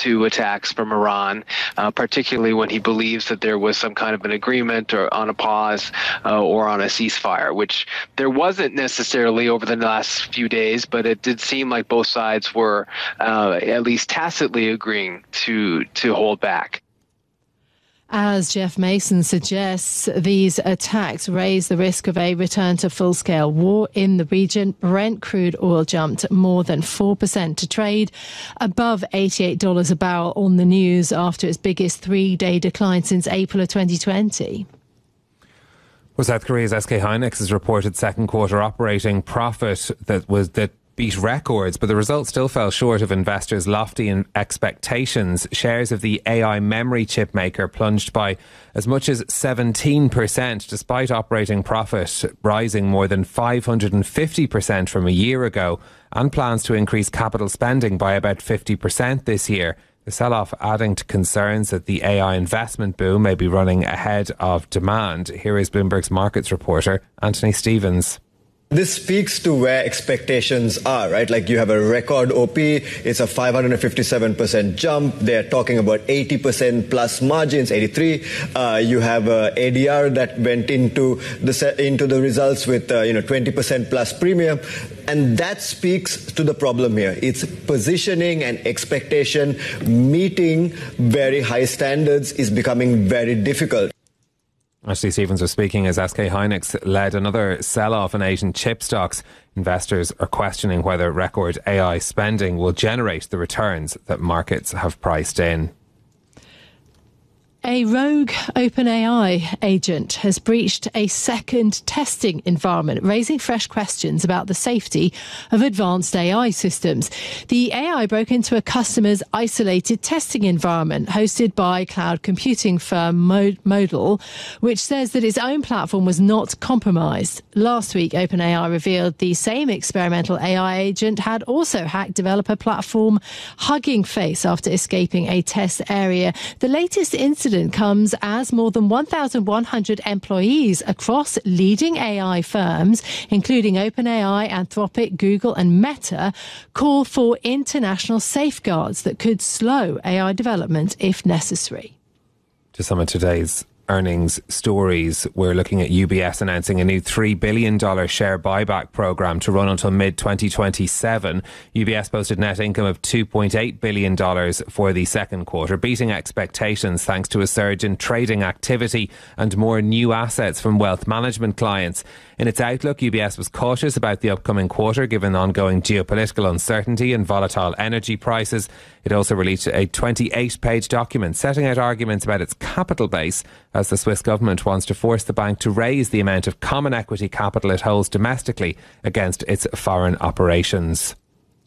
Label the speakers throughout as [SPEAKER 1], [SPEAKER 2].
[SPEAKER 1] to attacks from Iran, particularly when he believes that there was some kind of an agreement or on a pause or on a ceasefire, which there wasn't necessarily over the last few days, but it did seem like both sides were at least tacitly agreeing to hold back.
[SPEAKER 2] As Jeff Mason suggests, these attacks raise the risk of a return to full-scale war in the region. Brent crude oil jumped more than 4% to trade above $88 a barrel on the news after its biggest three-day decline since April of 2020.
[SPEAKER 3] Well, South Korea's SK Hynix has reported second quarter operating profit that beat records, but the results still fell short of investors' lofty expectations. Shares of the AI memory chip maker plunged by as much as 17%, despite operating profit rising more than 550% from a year ago, and plans to increase capital spending by about 50% this year. The sell-off adding to concerns that the AI investment boom may be running ahead of demand. Here is Bloomberg's markets reporter, Anthony Stevens.
[SPEAKER 4] This speaks to where expectations are, right? Like you have a record OP, it's a 557% jump. They're talking about 80% plus margins, 83. You have ADR that went into the results with 20% plus premium. And that speaks to the problem here. It's positioning and expectation. Meeting very high standards is becoming very difficult.
[SPEAKER 3] Ashley Stevens was speaking as SK Hynix led another sell-off in Asian chip stocks. Investors are questioning whether record AI spending will generate the returns that markets have priced in.
[SPEAKER 2] A rogue OpenAI agent has breached a second testing environment, raising fresh questions about the safety of advanced AI systems. The AI broke into a customer's isolated testing environment hosted by cloud computing firm Modal, which says that its own platform was not compromised. Last week, OpenAI revealed the same experimental AI agent had also hacked developer platform Hugging Face after escaping a test area. The latest incident comes as more than 1,100 employees across leading AI firms, including OpenAI, Anthropic, Google and Meta, call for international safeguards that could slow AI development if necessary.
[SPEAKER 3] To some of today's earnings stories, we're looking at UBS announcing a new $3 billion share buyback programme to run until mid-2027. UBS posted net income of $2.8 billion for the second quarter, beating expectations thanks to a surge in trading activity and more new assets from wealth management clients. In its outlook, UBS was cautious about the upcoming quarter given ongoing geopolitical uncertainty and volatile energy prices. It also released a 28-page document setting out arguments about its capital base, as the Swiss government wants to force the bank to raise the amount of common equity capital it holds domestically against its foreign operations.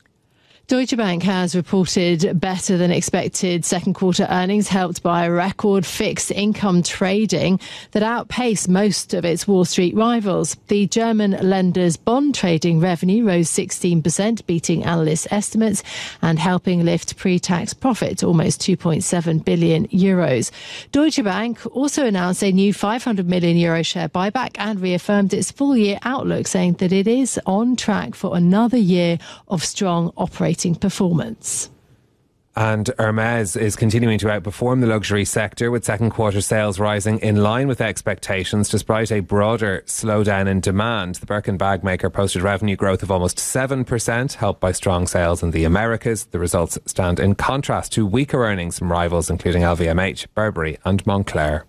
[SPEAKER 2] Deutsche Bank has reported better than expected second quarter earnings, helped by record fixed income trading that outpaced most of its Wall Street rivals. The German lender's bond trading revenue rose 16%, beating analyst estimates and helping lift pre-tax profit to almost 2.7 billion euros. Deutsche Bank also announced a new 500 million euro share buyback and reaffirmed its full year outlook, saying that it is on track for another year of strong operating performance.
[SPEAKER 3] And Hermès is continuing to outperform the luxury sector, with second quarter sales rising in line with expectations despite a broader slowdown in demand. The Birkin bag maker posted revenue growth of almost 7%, helped by strong sales in the Americas. The results stand in contrast to weaker earnings from rivals including LVMH, Burberry and Moncler.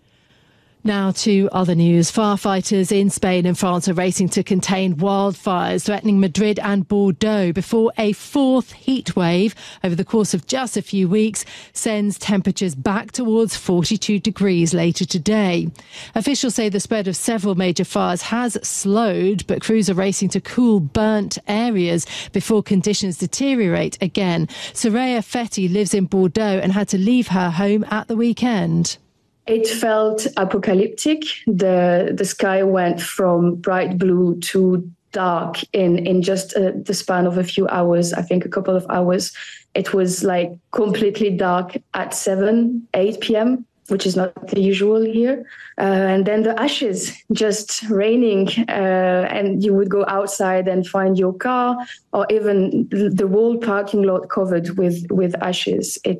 [SPEAKER 2] Now to other news. Firefighters in Spain and France are racing to contain wildfires threatening Madrid and Bordeaux before a fourth heat wave over the course of just a few weeks sends temperatures back towards 42 degrees later today. Officials say the spread of several major fires has slowed, but crews are racing to cool burnt areas before conditions deteriorate again. Soraya Fetti lives in Bordeaux and had to leave her home at the weekend.
[SPEAKER 5] It felt apocalyptic. The sky went from bright blue to dark in just the span of a few hours, I think a couple of hours. It was like completely dark at 8 p.m., which is not the usual here. And then the ashes just raining, and you would go outside and find your car or even the whole parking lot covered with ashes.